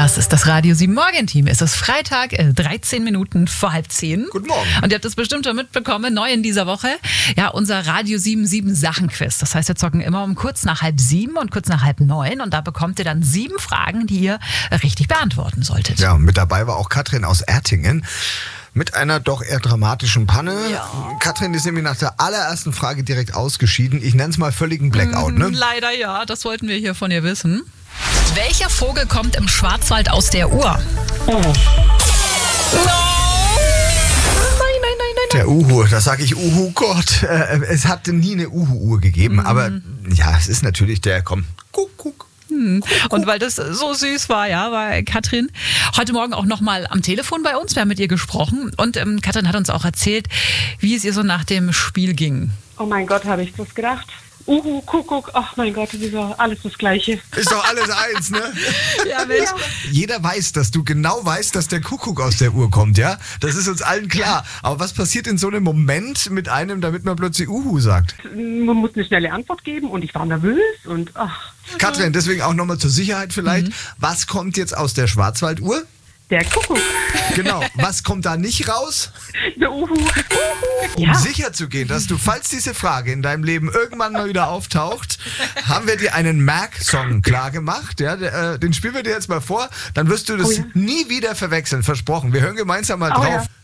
Das ist das Radio 7 Morgenteam. Es ist Freitag, 13 Minuten vor 9:30. Guten Morgen. Und ihr habt das bestimmt schon mitbekommen, neu in dieser Woche. Ja, unser Radio 7 Sachen-Quiz. Das heißt, wir zocken immer um kurz nach 8:30 und kurz nach 8:30. Und da bekommt ihr dann 7 Fragen, die ihr richtig beantworten solltet. Ja, mit dabei war auch Katrin aus Ertingen. Mit einer doch eher dramatischen Panne. Ja. Katrin ist nämlich nach der allerersten Frage direkt ausgeschieden. Ich nenne es mal völligen Blackout, ne? Leider ja, das wollten wir hier von ihr wissen. Welcher Vogel kommt im Schwarzwald aus der Uhr? Oh. Nein. Der Uhu, da sage ich Uhu, Gott. Es hat nie eine Uhu-Uhr gegeben, aber ja, es ist natürlich der, Kuckuck. Und weil das so süß war, ja, war Katrin heute Morgen auch nochmal am Telefon bei uns. Wir haben mit ihr gesprochen und Katrin hat uns auch erzählt, wie es ihr so nach dem Spiel ging. Oh mein Gott, habe ich das gedacht. Kuckuck, ach mein Gott, das ist doch alles das Gleiche. Ist doch alles eins, ne? Ja, Mensch. Ja. Jeder weiß, dass du genau weißt, dass der Kuckuck aus der Uhr kommt, ja? Das ist uns allen klar. Aber was passiert in so einem Moment mit einem, damit man plötzlich Uhu sagt? Man muss eine schnelle Antwort geben und ich war nervös und ach. Katrin, deswegen auch nochmal zur Sicherheit vielleicht. Was kommt jetzt aus der Schwarzwalduhr? Der Kuckuck, Genau. Was kommt da nicht raus? der Uhu. Um Ja. sicher zu gehen, dass du, falls diese Frage in deinem Leben irgendwann mal wieder auftaucht, haben wir dir einen Merk-Song klar gemacht. Ja, den spielen wir dir jetzt mal vor. Dann wirst du das Oh ja. nie wieder verwechseln, versprochen. Wir hören gemeinsam mal Oh drauf. ja.